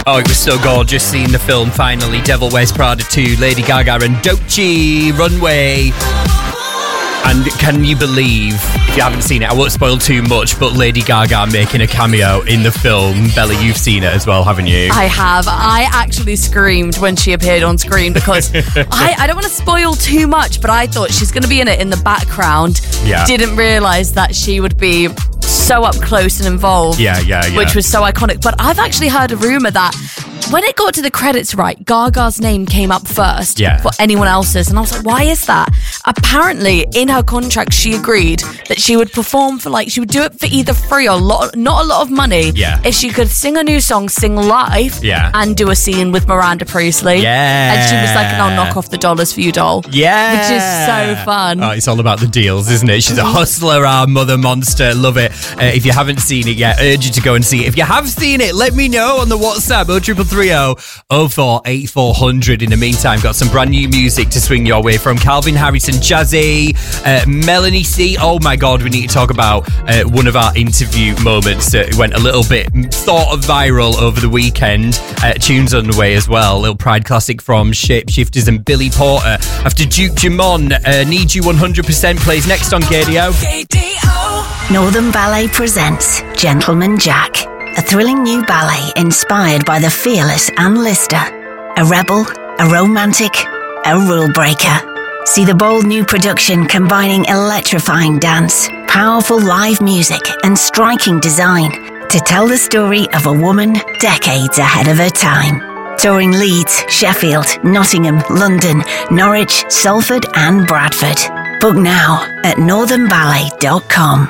Oh, it was so gorgeous seeing the film finally. Devil Wears Prada 2, Lady Gaga and Doechii, Runway. And can you believe, if you haven't seen it, I won't spoil too much, but Lady Gaga making a cameo in the film. Bella, you've seen it as well, haven't you? I have. I actually screamed when she appeared on screen because I don't want to spoil too much, but I thought she's going to be in it in the background. Yeah. Didn't realise that she would be so up close and involved. Yeah. Which was so iconic. But I've actually heard a rumour that when it got to the credits, right, Gaga's name came up first for anyone else's. And I was like, why is that? Apparently, in her contract, she agreed that she would perform for, she would do it for either free or not a lot of money if she could sing a new song, sing live, and do a scene with Miranda Priestley. Yeah. And she was like, and I'll knock off the dollars for you, doll. Yeah. Which is so fun. Oh, it's all about the deals, isn't it? She's a hustler, our mother monster. Love it. If you haven't seen it yet, urge you to go and see it. If you have seen it, let me know on the WhatsApp, 0330 048400. In the meantime, got some brand new music to swing your way from Calvin Harris and Jazzy, Melanie C. Oh my God, we need to talk about one of our interview moments that went a little bit sort of viral over the weekend. Tunes on the way as well. Little Pride classic from Shapeshifters and Billy Porter. After Duke Jamon, Need You 100% plays next on KDO. Northern Ballet presents Gentleman Jack, a thrilling new ballet inspired by the fearless Anne Lister. A rebel, a romantic, a rule breaker. See the bold new production combining electrifying dance, powerful live music, and striking design to tell the story of a woman decades ahead of her time. Touring Leeds, Sheffield, Nottingham, London, Norwich, Salford, and Bradford. Book now at northernballet.com.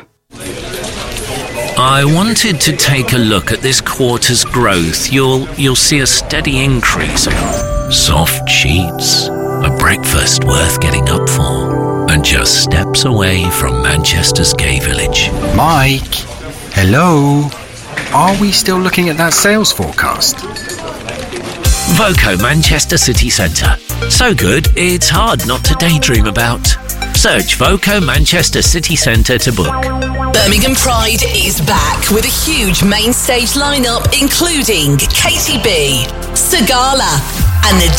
I wanted to take a look at this quarter's growth. You'll see a steady increase. Soft sheets, a breakfast worth getting up for, and just steps away from Manchester's gay village. Mike, hello. Are we still looking at that sales forecast? Voco Manchester City Centre. So good, it's hard not to daydream about. Search Voco Manchester City Centre to book. Birmingham Pride is back with a huge main stage lineup including Katy B, Sagala and the